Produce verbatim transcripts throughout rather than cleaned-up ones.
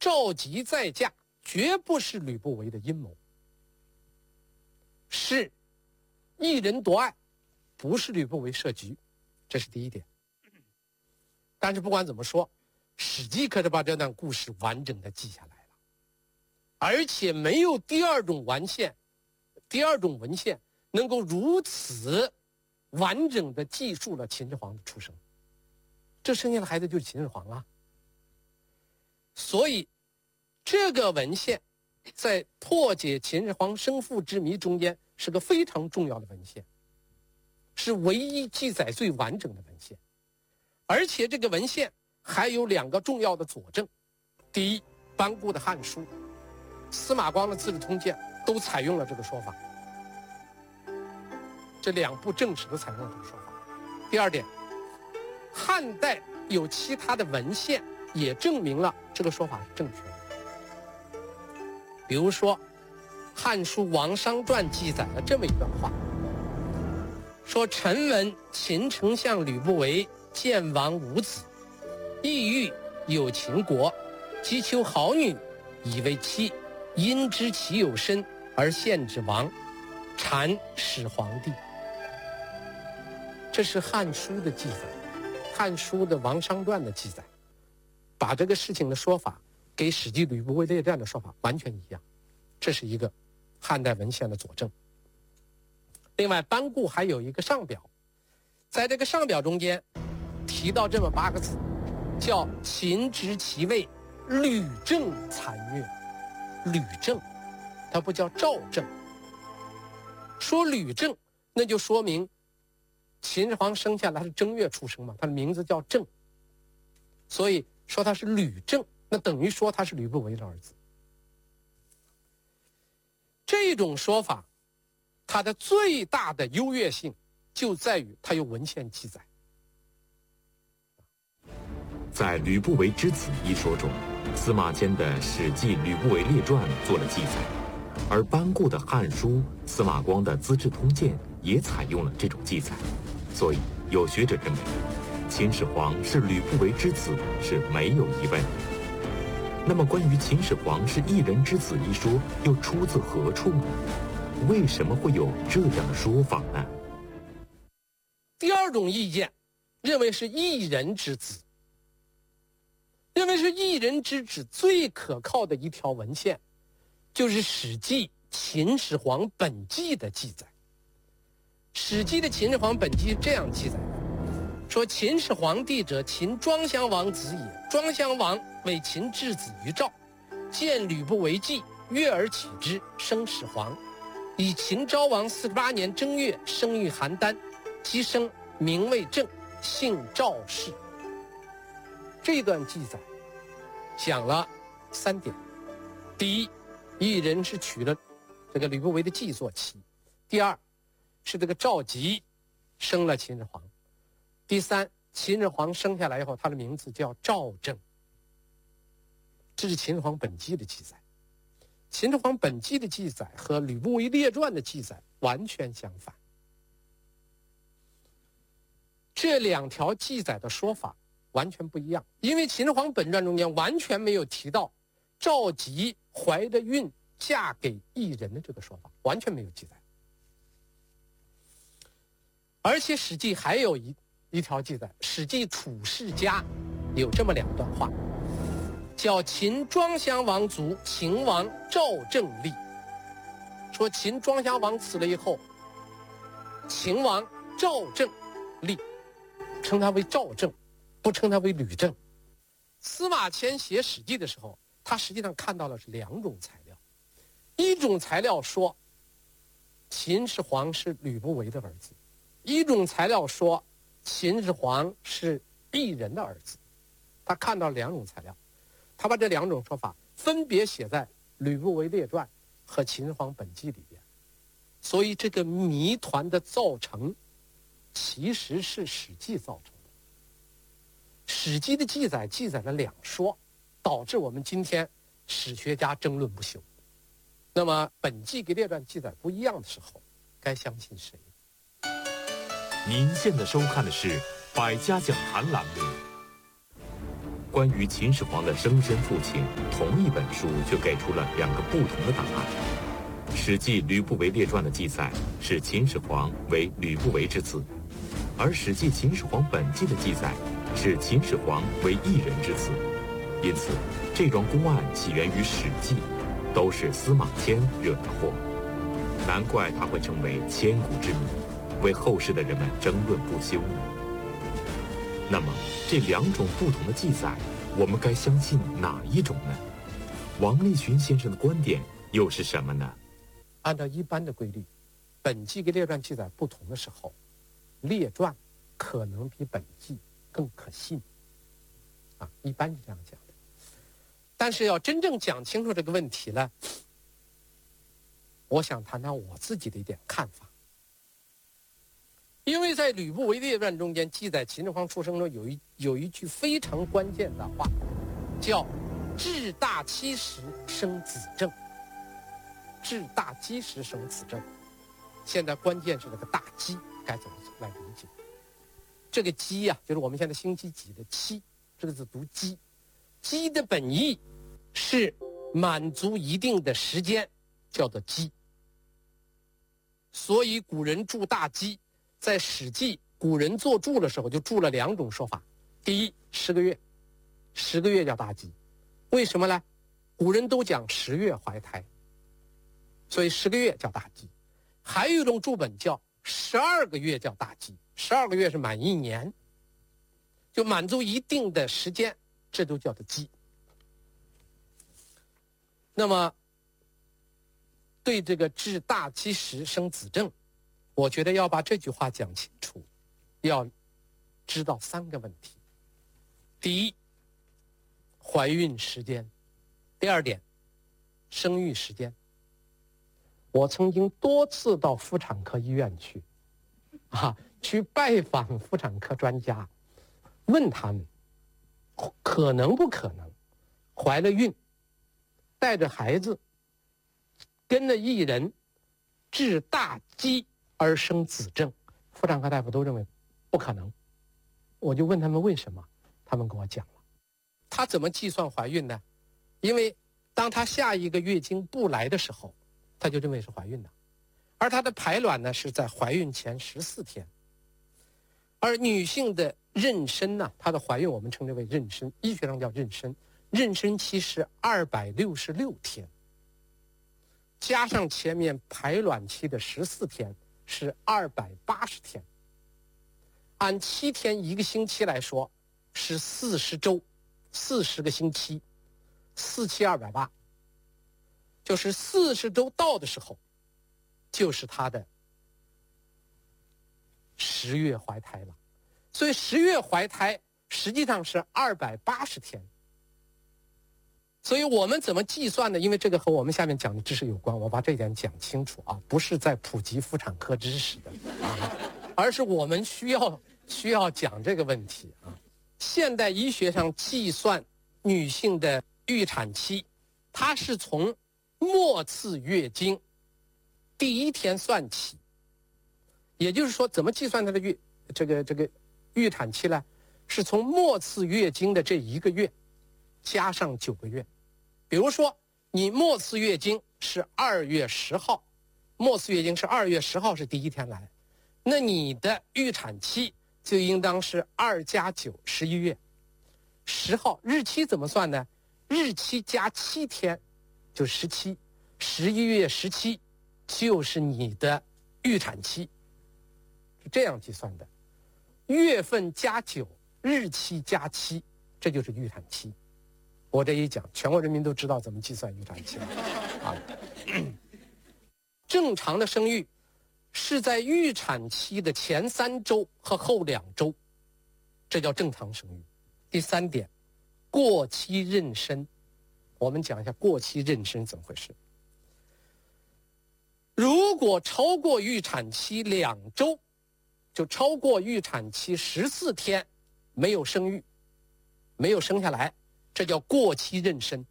赵佶再嫁绝不是吕不韦的阴谋，是一人夺爱，不是吕不韦设局，这是第一点。但是不管怎么说，史记可是把这段故事完整的记下来了，而且没有第二种文献，第二种文献能够如此完整的记述了秦始皇的出生。这生下的孩子就是秦始皇啊。所以这个文献在破解秦始皇生父之谜中间是个非常重要的文献，是唯一记载最完整的文献。而且这个文献还有两个重要的佐证。第一，班固的《汉书》、司马光的《资治通鉴》都采用了这个说法，这两部正史都采用了这个说法。第二点，汉代有其他的文献也证明了这个说法是正确的。比如说《汉书·王商传》记载了这么一段话，说臣闻秦丞相吕不韦见王无子，意欲有秦国，即求好女以为妻，因知其有身而献之王，禅始皇帝。这是《汉书》的记载，《汉书》的《王商传》的记载，把这个事情的说法给《史记·吕不韦列传》的说法完全一样，这是一个汉代文献的佐证。另外，班固还有一个上表，在这个上表中间提到这么八个字，叫秦之其位，吕政残虐。吕政，他不叫赵政。说吕政，那就说明秦始皇生下来是正月出生嘛，他的名字叫政，所以说他是吕政，那等于说他是吕不韦的儿子。这种说法，它的最大的优越性就在于它有文献记载。 在吕不韦之子一说中，司马迁的《史记·吕不韦列传》做了记载，而班固的《汉书》、司马光的《资治通鉴》也采用了这种记载，所以有学者认为，秦始皇是吕不韦之子是没有疑问。那么，关于秦始皇是一人之子一说又出自何处呢？为什么会有这样的说法呢？ 第二种意见认为是一人之子，认为是一人之子最可靠的一条文献，就是《史记·秦始皇本纪》的记载。《史记》的《秦始皇本纪》这样记载的，说秦始皇帝者，秦庄襄王子也。庄襄王为秦质子于赵，见吕不韦计，悦而起之，生始皇。以秦昭王四十八年正月，生于邯郸，其生名为政，姓赵氏。这段记载讲了三点：第一，一人是娶了这个吕不韦的计做妻；第二，是这个赵佶生了秦始皇；第三，秦始皇生下来以后，他的名字叫赵政。这是秦始皇本纪的记载。秦始皇本纪的记载和吕不韦列传的记载完全相反。这两条记载的说法完全不一样，因为秦始皇本传中间完全没有提到赵佶怀着孕嫁给异人的这个说法，完全没有记载。而且《史记》还有一一条记载，《史记·楚世家》有这么两段话，叫秦庄襄王卒，秦王赵政立。说秦庄襄王死了以后，秦王赵政立，称他为赵政，不称他为吕政。司马迁写《史记》的时候，他实际上看到了是两种材料，一种材料说秦始皇是吕不韦的儿子，一种材料说秦始皇是异人的儿子。他看到两种材料，他把这两种说法分别写在《吕不韦列传》和《秦始皇本纪》里边。所以这个谜团的造成其实是《史记》造成的。《史记》的记载记载了两说，导致我们今天史学家争论不休。那么本纪跟列传记载不一样的时候，该相信谁？ 您现在收看的是《百家讲坛》栏目。 关于秦始皇的生身父亲，同一本书却给出了两个不同的答案。《史记·吕不韦列传》的记载是秦始皇为吕不韦之子，而《史记·秦始皇本纪》的记载是秦始皇为异人之子。因此，这桩公案起源于《史记》，都是司马迁惹的祸。难怪他会成为千古之谜，为后世的人们争论不休呢。那么，这两种不同的记载，我们该相信哪一种呢？王立群先生的观点又是什么呢？ 按照一般的规律，本纪跟列传记载不同的时候，列传可能比本纪更可信。啊，一般是这样讲的。但是要真正讲清楚这个问题呢，我想谈谈我自己的一点看法。因为在吕不韦列传中间记载秦始皇出生中有一有一句非常关键的话，叫“至大七十生子正”。至大基石生子正，现在关键是这个大基该怎么来理解？这个基呀、啊，就是我们现在星期几的七，这个字读基。基的本意是满足一定的时间，叫做基。所以古人注大基，在《史记》古人做注的时候就注了两种说法。第一，十个月，十个月叫大基。为什么呢？古人都讲十月怀胎。所以十个月叫大基，还有一种注本叫十二个月叫大基，十二个月是满一年，就满足一定的时间，这都叫做基。那么，对这个至大基石生子正，我觉得要把这句话讲清楚，要知道三个问题：第一，怀孕时间；第二点，生育时间。我曾经多次到妇产科医院去，啊，去拜访妇产科专家，问他们可能不可能怀了孕，带着孩子，跟着一人至大基而生子正。妇产科大夫都认为不可能。我就问他们为什么，他们跟我讲了，他怎么计算怀孕呢？因为当他下一个月经不来的时候，他就认为是怀孕的，而她的排卵呢是在怀孕前十四天，而女性的妊娠呢，她的怀孕我们称之为妊娠，医学上叫妊娠，妊娠期是二百六十六天，加上前面排卵期的十四天是二百八十天，按七天一个星期来说是四十周，四十个星期，四七二百八。就是四十周到的时候，就是她的十月怀胎了。所以十月怀胎实际上是二百八十天。所以我们怎么计算呢？因为这个和我们下面讲的知识有关，我把这一点讲清楚啊，不是在普及妇产科知识的啊，而是我们需要需要讲这个问题啊。现代医学上计算女性的预产期，它是从末次月经第一天算起，也就是说，怎么计算她的月这个这个预产期呢？是从末次月经的这一个月加上九个月。比如说，你末次月经是二月十号，末次月经是二月十号是第一天来，那你的预产期就应当是二加九，十一月十号。日期怎么算呢？日期加七天。就十七，十一月十七就是你的预产期，是这样计算的。月份加九，日期加七，这就是预产期。我这一讲，全国人民都知道怎么计算预产期了啊。正常的生育是在预产期的前三周和后两周，这叫正常生育。第三点，过期妊娠。我们讲一下过期妊娠怎么回事。如果超过预产期两周，就超过预产期十四天，没有生育，没有生下来，这叫过期妊娠。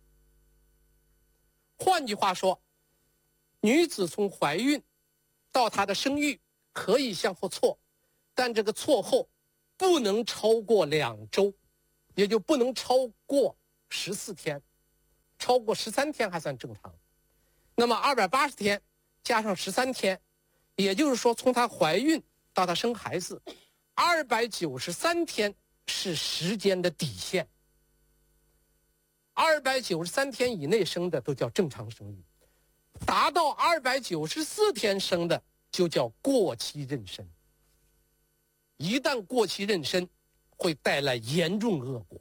换句话说，女子从怀孕到她的生育可以向后错，但这个错后不能超过两周。 也就不能超过十四天，超过十三天还算正常。那么二百八十天加上十三天，也就是说从她怀孕到她生孩子，二百九十三天是时间的底线。二百九十三天以内生的都叫正常生育，达到二百九十四天生的就叫过期妊娠。一旦过期妊娠，会带来严重恶果。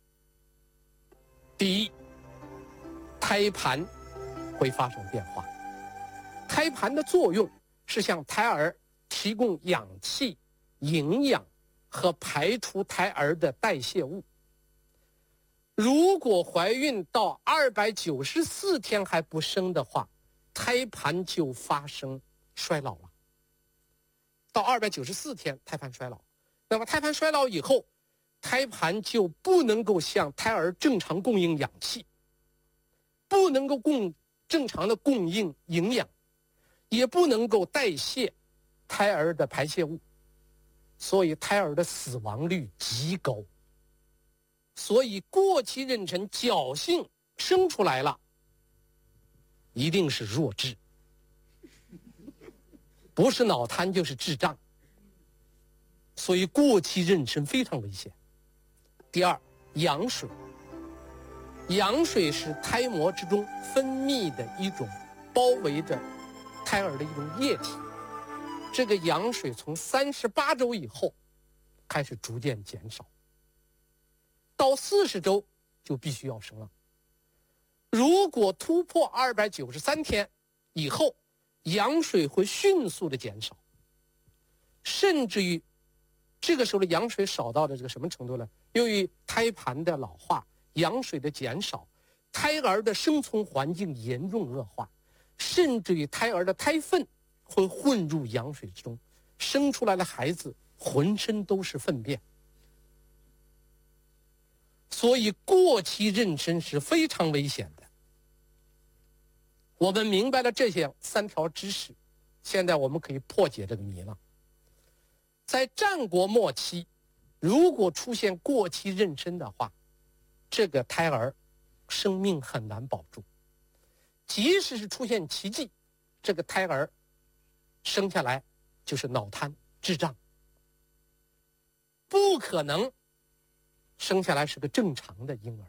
第一，胎盘会发生变化。胎盘的作用是向胎儿提供氧气、营养和排出胎儿的代谢物。如果怀孕到二百九十四天还不生的话，胎盘就发生衰老了。到二百九十四天，胎盘衰老，那么胎盘衰老以后，胎盘就不能够向胎儿正常供应氧气，不能够供正常的供应营养，也不能够代谢胎儿的排泄物，所以胎儿的死亡率极高。所以过期妊娠侥幸生出来了，一定是弱智，不是脑瘫就是智障。所以过期妊娠非常危险。第二，羊水。羊水是胎膜之中分泌的一种包围着胎儿的一种液体，这个羊水从三十八周以后开始逐渐减少，到四十周就必须要生了。如果突破二百九十三天以后，羊水会迅速的减少，甚至于这个时候的羊水少到的这个什么程度呢？由于胎盘的老化，羊水的减少，胎儿的生存环境严重恶化，甚至于胎儿的胎粪会混入羊水之中，生出来的孩子浑身都是粪便。所以过期妊娠是非常危险的。我们明白了这些三条知识，现在我们可以破解这个谜了。在战国末期，如果出现过期妊娠的话，这个胎儿生命很难保住。即使是出现奇迹，这个胎儿生下来就是脑瘫、智障，不可能生下来是个正常的婴儿。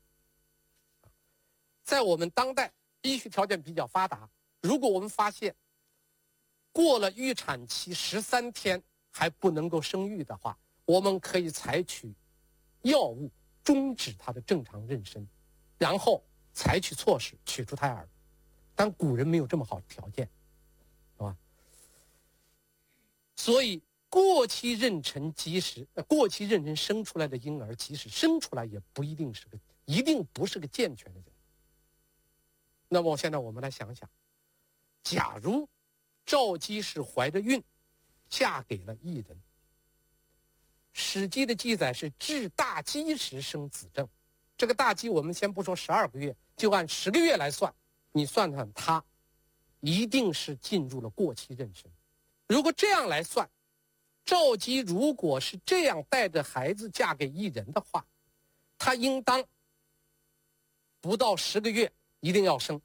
在我们当代医学条件比较发达，如果我们发现过了预产期十三天还不能够生育的话，我们可以采取药物终止它的正常妊娠，然后采取措施取出胎儿。但古人没有这么好的条件，是吧？所以过期妊娠即使呃过期妊娠生出来的婴儿，即使生出来也不一定是个一定不是个健全的人。那么现在我们来想想，假如赵姬是怀着孕嫁给了异人，《史记》的记载是至大饥时生子正。这个大饥我们先不说十二个月，就按十个月来算，你算算他一定是进入了过期妊娠。如果这样来算，赵姬如果是这样带着孩子嫁给异人的话，她应当不到十个月一定要生，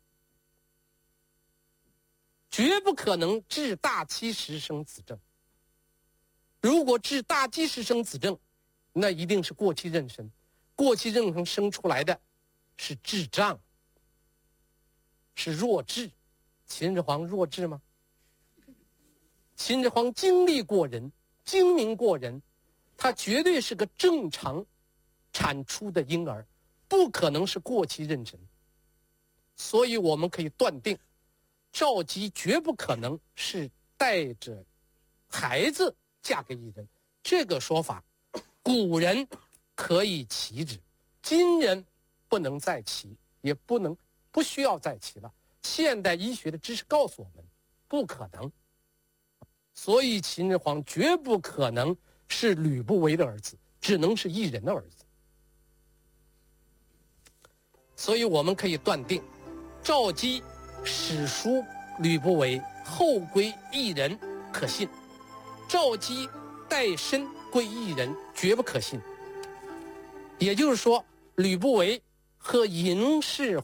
绝不可能至大饥时生子正。如果至大饥时生子正，那一定是过期妊娠。过期妊娠生出来的是智障，是弱智。秦始皇弱智吗？秦始皇经历过人，精明过人，他绝对是个正常产出的婴儿，不可能是过期妊娠。所以我们可以断定，赵姬绝不可能是带着孩子嫁给异人。这个说法古人可以齐之，今人不能再齐，也不能不需要再齐了。现代医学的知识告诉我们，不可能。所以秦始皇绝不可能是吕不韦的儿子，只能是异人的儿子。所以我们可以断定，赵姬史书吕不韦，后归异人可信；赵姬带身归异人绝不可信。 也就是说，吕不韦和嬴氏